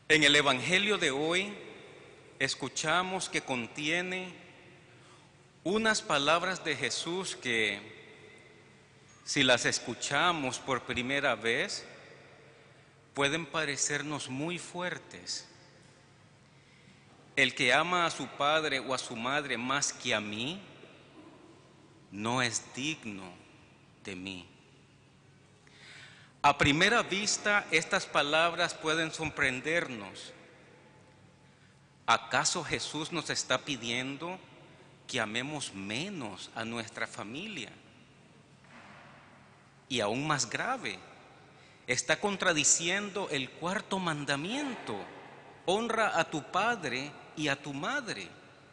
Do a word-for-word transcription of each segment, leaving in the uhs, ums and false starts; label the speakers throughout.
Speaker 1: En el Evangelio de hoy escuchamos que contiene unas palabras de Jesús que, si las escuchamos por primera vez, pueden parecernos muy fuertes. El que ama a su padre o a su madre más que a mí, no es digno de mí. A primera vista, estas palabras pueden sorprendernos. ¿Acaso Jesús nos está pidiendo que amemos menos a nuestra familia? Y aún más grave, está contradiciendo el cuarto mandamiento: honra a tu padre y a tu madre.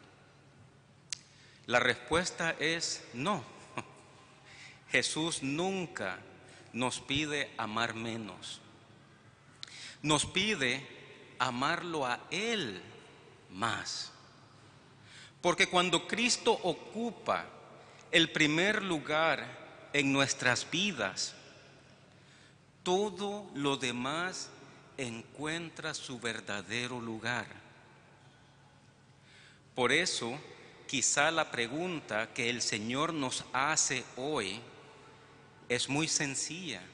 Speaker 1: La respuesta es no. Jesús nunca nos pide amar menos. Nos pide amarlo a Él más. Porque cuando Cristo ocupa el primer lugar en nuestras vidas, todo lo demás encuentra su verdadero lugar. Por eso, quizá la pregunta que el Señor nos hace hoy es muy sencilla.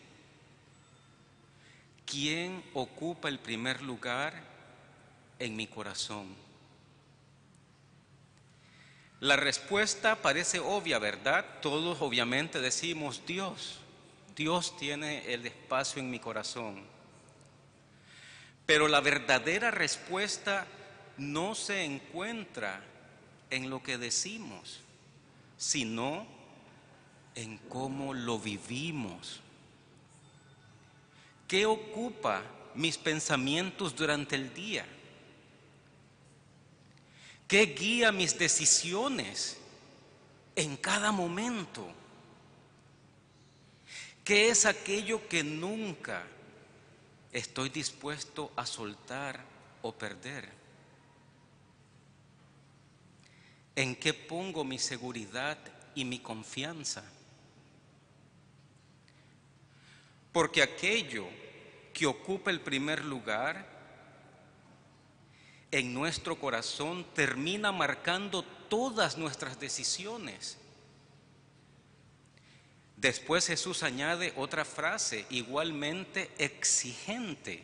Speaker 1: ¿Quién ocupa el primer lugar en mi corazón? La respuesta parece obvia, ¿verdad? Todos obviamente decimos Dios. Dios tiene el espacio en mi corazón. Pero la verdadera respuesta no se encuentra en lo que decimos, sino en cómo lo vivimos. ¿Qué ocupa mis pensamientos durante el día? ¿Qué guía mis decisiones en cada momento? ¿Qué es aquello que nunca estoy dispuesto a soltar o perder? ¿En qué pongo mi seguridad y mi confianza? Porque aquello que ocupa el primer lugar en nuestro corazón termina marcando todas nuestras decisiones. Después Jesús añade otra frase igualmente exigente: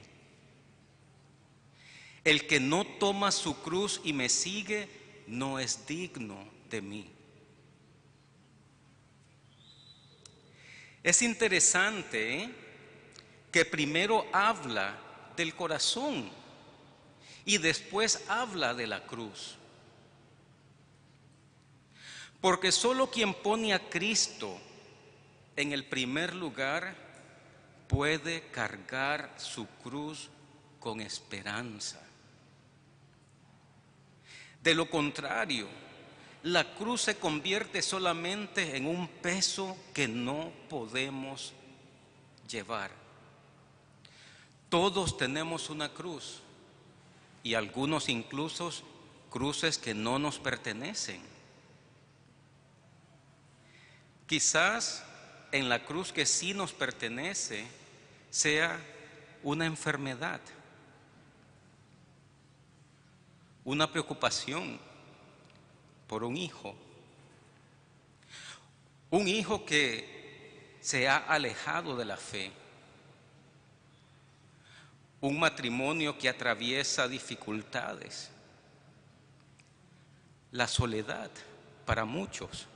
Speaker 1: el que no toma su cruz y me sigue no es digno de mí. Es interesante, ¿eh?, que primero habla del corazón y después habla de la cruz. Porque solo quien pone a Cristo en el primer lugar puede cargar su cruz con esperanza. De lo contrario, la cruz se convierte solamente en un peso que no podemos llevar. Todos tenemos una cruz, y algunos incluso cruces que no nos pertenecen. Quizás en la cruz que sí nos pertenece sea una enfermedad, una preocupación por un hijo, un hijo que se ha alejado de la fe, un matrimonio que atraviesa dificultades, la soledad para muchos,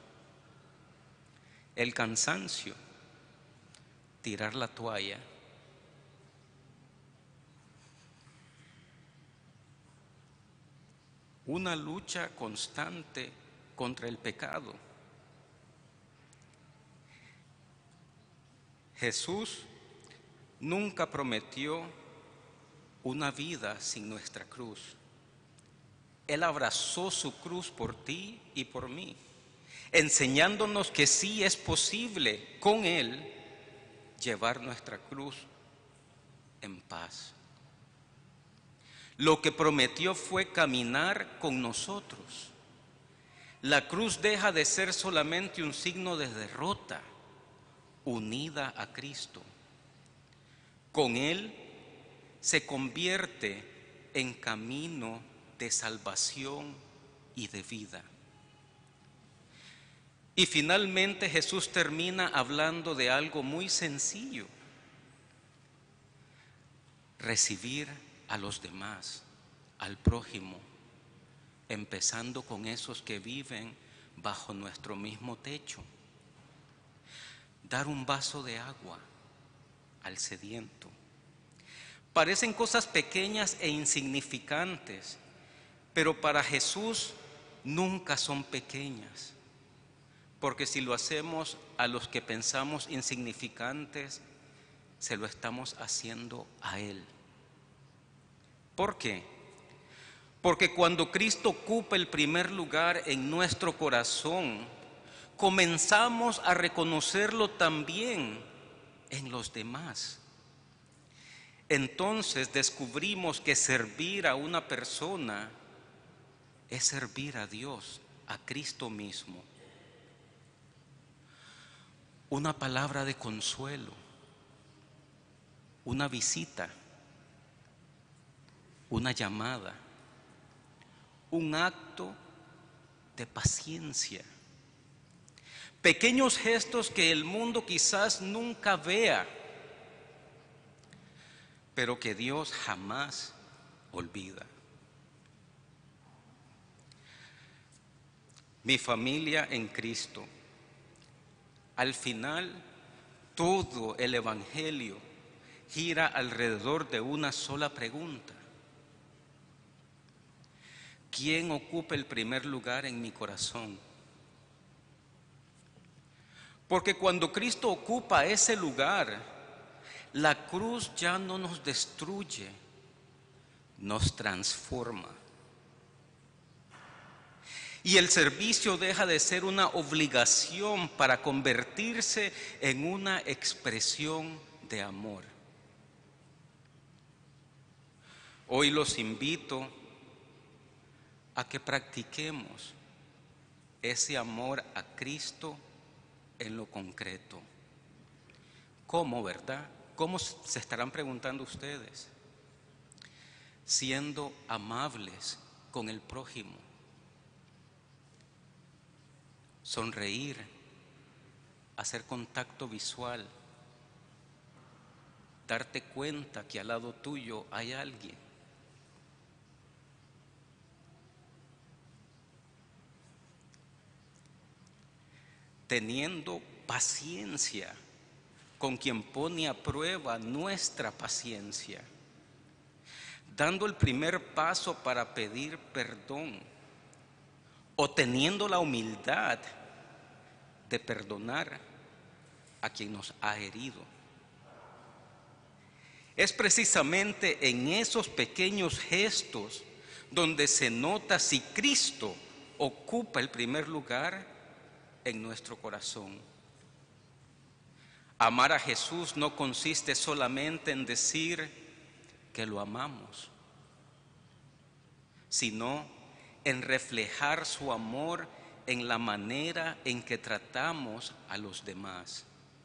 Speaker 1: el cansancio, tirar la toalla. Una lucha constante contra el pecado. Jesús nunca prometió una vida sin nuestra cruz. Él abrazó su cruz por ti y por mí, enseñándonos que sí es posible con Él llevar nuestra cruz en paz. Lo que prometió fue caminar con nosotros. La cruz deja de ser solamente un signo de derrota, unida a Cristo. Con Él se convierte en camino de salvación y de vida. Y finalmente Jesús termina hablando de algo muy sencillo: recibir a los demás, al prójimo, empezando con esos que viven bajo nuestro mismo techo. Dar un vaso de agua al sediento. Parecen cosas pequeñas e insignificantes, pero para Jesús nunca son pequeñas, porque si lo hacemos a los que pensamos insignificantes, se lo estamos haciendo a Él. ¿Por qué? Porque cuando Cristo ocupa el primer lugar en nuestro corazón, comenzamos a reconocerlo también en los demás. Entonces descubrimos que servir a una persona es servir a Dios, a Cristo mismo. Una palabra de consuelo, una visita, una llamada, un acto de paciencia. Pequeños gestos que el mundo quizás nunca vea, pero que Dios jamás olvida. Mi familia en Cristo. Al final, todo el Evangelio gira alrededor de una sola pregunta: ¿quién ocupa el primer lugar en mi corazón? Porque cuando Cristo ocupa ese lugar, la cruz ya no nos destruye, nos transforma. Y el servicio deja de ser una obligación para convertirse en una expresión de amor. Hoy los invito a que practiquemos ese amor a Cristo en lo concreto. ¿Cómo, verdad? ¿Cómo se estarán preguntando ustedes? Siendo amables con el prójimo. Sonreír, hacer contacto visual, darte cuenta que al lado tuyo hay alguien. Teniendo paciencia con quien pone a prueba nuestra paciencia, dando el primer paso para pedir perdón, o teniendo la humildad de perdonar a quien nos ha herido. Es precisamente en esos pequeños gestos donde se nota si Cristo ocupa el primer lugar en nuestro corazón. Amar a Jesús no consiste solamente en decir que lo amamos, sino en reflejar su amor en la manera en que tratamos a los demás.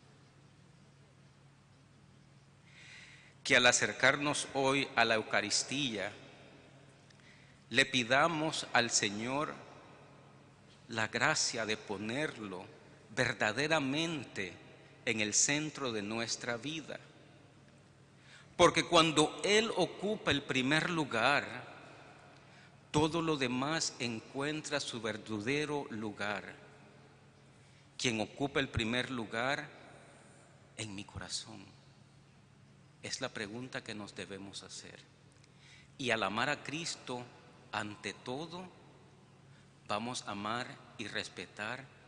Speaker 1: Que al acercarnos hoy a la Eucaristía, le pidamos al Señor la gracia de ponerlo verdaderamente en el centro de nuestra vida. Porque cuando Él ocupa el primer lugar, todo lo demás encuentra su verdadero lugar. Quien ocupa el primer lugar en mi corazón. Es la pregunta que nos debemos hacer. Y al amar a Cristo, ante todo, vamos a amar y respetar